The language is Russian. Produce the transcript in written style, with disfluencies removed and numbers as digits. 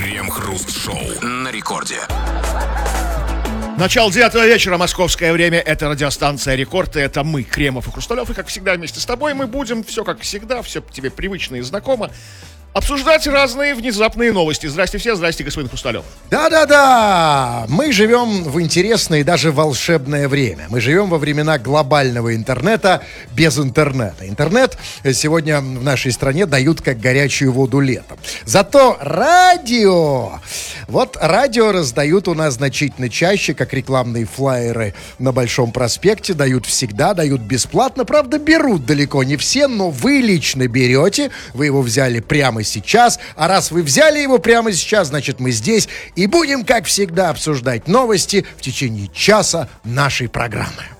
Крем-хруст-шоу на рекорде. Начало 9 вечера, московское время. Это радиостанция «Рекорд», и это мы, Кремов и Хрусталев. И, как всегда, вместе с тобой мы будем, все как всегда, все тебе привычно и знакомо, обсуждать разные внезапные новости. Здрасте все, здрасте, господин Хрусталев. Да-да-да, мы живем в интересное и даже волшебное время. Мы живем во времена глобального интернета без интернета. Интернет сегодня в нашей стране дают как горячую воду летом. Зато радио, вот радио раздают у нас значительно чаще, как рекламные флаеры на Большом проспекте. Дают всегда, дают бесплатно. Правда, берут далеко не все, но вы лично берете. Вы его взяли прямо сейчас, а раз вы взяли его прямо сейчас, значит, мы здесь и будем, как всегда, обсуждать новости в течение часа нашей программы.